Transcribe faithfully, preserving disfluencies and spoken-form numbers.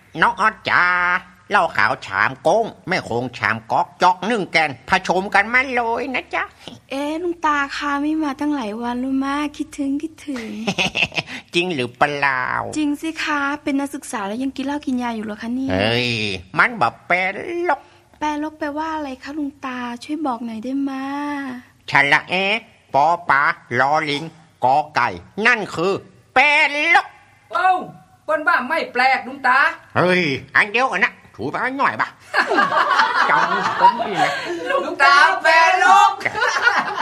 น้องออดจ๋าเหล้าขาวชามโก้งแม่คงชามก๊อกจอกนึ่งแกนผสมกันมาเลยนะจ๊ะเอ๊ะลุงตาค่ะไม่มาตั้งหลายวันรู้มากคิดถึงคิดถึงจริงหรือเปล่าจริงสิคะเป็นนักศึกษาแล้วยังกินเหล้ากินยาอยู่เหรอคะนี่เฮ้ยมันแบบแปลลกแปลลกแปลว่าอะไรคะลุงตาช่วยบอกหน่อยได้มาฉละเอปอปลาลอลิงกอไก่นั่นคือแปลลกเอ้าเปิ้นว่าไม่แปลกลุงตาเฮ้ยอันเดียวกันนะถูไปหน่อยป่ะจังผมอีกลุงตาแปลลก